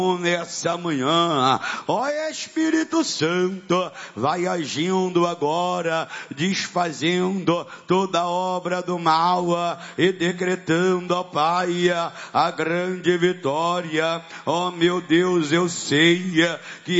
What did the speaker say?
nessa manhã, ó Espírito Santo, vai agindo agora, desfazendo toda obra do mal e decretando, ó Pai, a grande vitória. Ó meu Deus, eu sei que